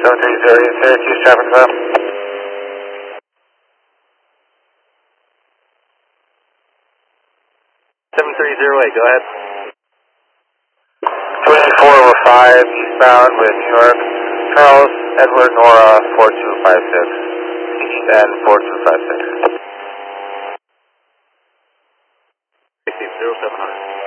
730 Syracuse traffic flow. 7308, go ahead. 24/5 eastbound with New York, Charles Edward Nora 4256, east end 4256. 0700.